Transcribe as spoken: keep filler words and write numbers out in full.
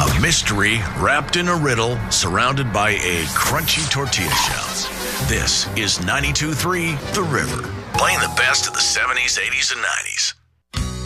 A mystery wrapped in a riddle, surrounded by a crunchy tortilla shells. This is ninety-two point three The River, playing the best of the seventies, eighties, and nineties.